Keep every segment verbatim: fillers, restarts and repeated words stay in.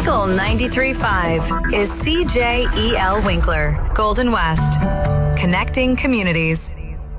Eagle ninety-three point five is C J E L Winkler, Golden West. Connecting communities.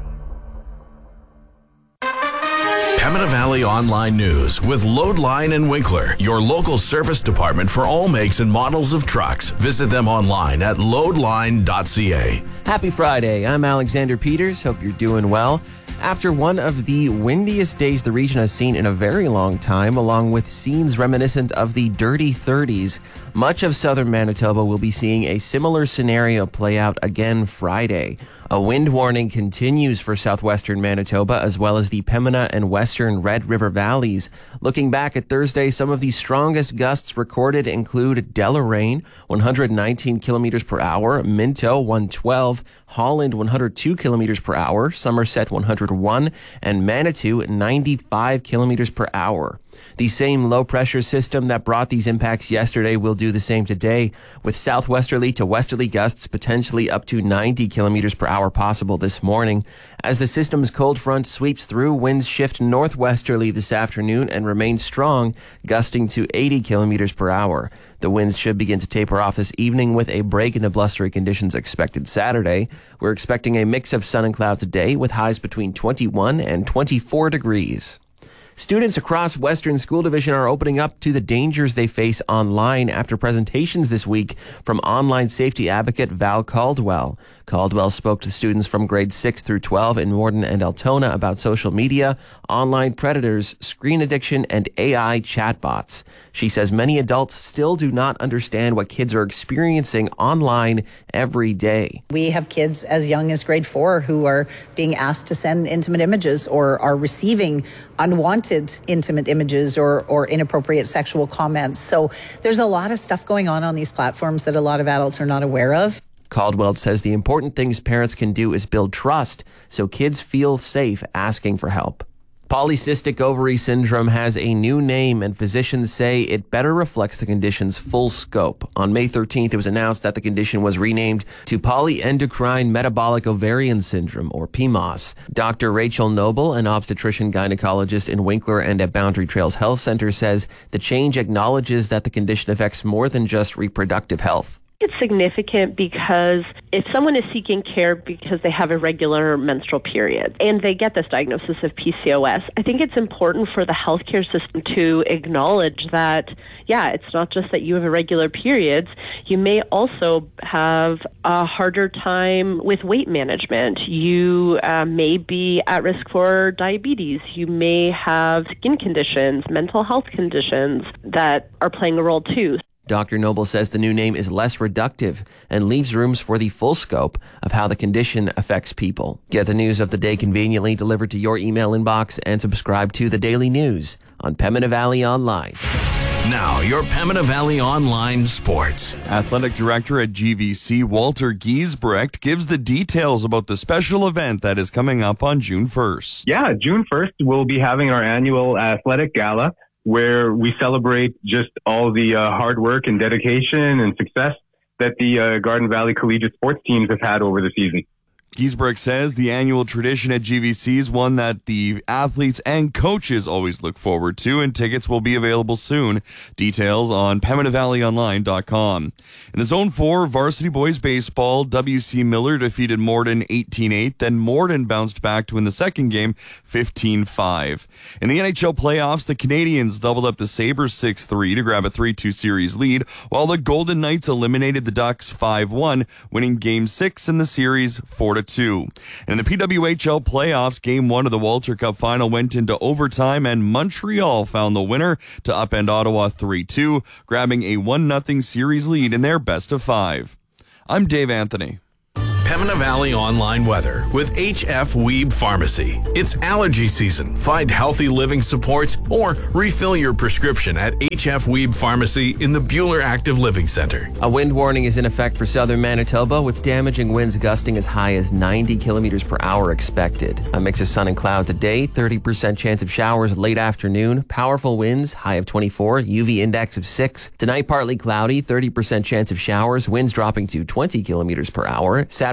Pembina Valley Online News with Loadline and Winkler, your local service department for all makes and models of trucks. Visit them online at loadline dot c a. Happy Friday. I'm Alexander Peters. Hope you're doing well. After one of the windiest days the region has seen in a very long time, along with scenes reminiscent of the dirty thirties, much of southern Manitoba will be seeing a similar scenario play out again Friday. A wind warning continues for southwestern Manitoba as well as the Pembina and western Red River valleys. Looking back at Thursday, some of the strongest gusts recorded include Deloraine, one hundred nineteen kilometers per hour, Minto, one hundred twelve, Holland, one hundred two kilometers per hour, Somerset, one hundred one, and Manitou, ninety-five kilometers per hour. The same low-pressure system that brought these impacts yesterday will do the same today, with southwesterly to westerly gusts potentially up to ninety kilometers per hour possible this morning. As the system's cold front sweeps through, winds shift northwesterly this afternoon and remain strong, gusting to eighty kilometers per hour. The winds should begin to taper off this evening with a break in the blustery conditions expected Saturday. We're expecting a mix of sun and cloud today with highs between twenty-one and twenty-four degrees. Students across Western School Division are opening up to the dangers they face online after presentations this week from online safety advocate Val Caldwell. Caldwell spoke to students from grades six through twelve in Morden and Altona about social media, online predators, screen addiction, and A I chatbots. She says many adults still do not understand what kids are experiencing online every day. We have kids as young as grade four who are being asked to send intimate images or are receiving unwanted intimate images or, or inappropriate sexual comments. So there's a lot of stuff going on on these platforms that a lot of adults are not aware of. Caldwell says the important things parents can do is build trust so kids feel safe asking for help. Polycystic ovary syndrome has a new name, and physicians say it better reflects the condition's full scope. On May thirteenth, it was announced that the condition was renamed to polyendocrine metabolic ovarian syndrome, or P M O S. Doctor Rachel Noble, an obstetrician gynecologist in Winkler and at Boundary Trails Health Center, says the change acknowledges that the condition affects more than just reproductive health. It's significant because if someone is seeking care because they have irregular menstrual period and they get this diagnosis of P C O S, I think it's important for the healthcare system to acknowledge that, yeah, it's not just that you have irregular periods. You may also have a harder time with weight management. You uh, may be at risk for diabetes. You may have skin conditions, mental health conditions that are playing a role too. Doctor Noble says the new name is less reductive and leaves rooms for the full scope of how the condition affects people. Get the news of the day conveniently delivered to your email inbox and subscribe to the Daily News on Pembina Valley Online. Now, your Pembina Valley Online Sports. Athletic Director at G V C, Walter Giesbrecht, gives the details about the special event that is coming up on June first. Yeah, June first, we'll be having our annual athletic gala, where we celebrate just all the uh, hard work and dedication and success that the uh, Garden Valley Collegiate sports teams have had over the season. Giesbrecht says the annual tradition at G V C is one that the athletes and coaches always look forward to, and tickets will be available soon. Details on pembina valley online dot com. In the Zone four, varsity boys baseball, W C Miller defeated Morden eighteen eight, then Morden bounced back to win the second game fifteen five. In the N H L playoffs, the Canadiens doubled up the Sabres six three to grab a three two series lead, while the Golden Knights eliminated the Ducks five one, winning Game six in the series four to two. And in the P W H L playoffs, Game one of the Walter Cup final went into overtime, and Montreal found the winner to upend Ottawa three two, grabbing a one nothing series lead in their best of five. I'm Dave Anthony. Pembina Valley Online Weather with H F Weeb Pharmacy. It's allergy season. Find healthy living supports or refill your prescription at H F Weeb Pharmacy in the Buhler Active Living Center. A wind warning is in effect for southern Manitoba, with damaging winds gusting as high as ninety kilometers per hour expected. A mix of sun and cloud today, thirty percent chance of showers late afternoon, powerful winds, high of twenty-four, U V index of six. Tonight, partly cloudy, thirty percent chance of showers, winds dropping to twenty kilometers per hour. Saturday,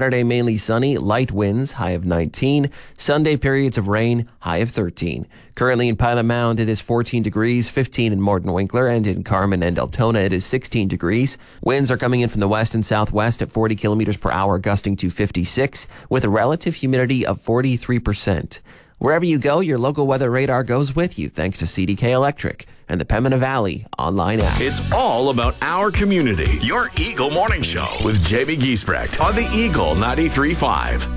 Saturday, mainly sunny, light winds, high of nineteen. Sunday, periods of rain, high of thirteen. Currently in Pilot Mound, it is fourteen degrees, fifteen in Morton Winkler, and in Carmen and Deltona, it is sixteen degrees. Winds are coming in from the west and southwest at forty kilometers per hour, gusting to fifty-six, with a relative humidity of forty-three percent. Wherever you go, your local weather radar goes with you, thanks to C D K Electric and the Pembina Valley online app. It's all about our community. Your Eagle Morning Show with Jamie Giesbrecht on the Eagle ninety-three point five.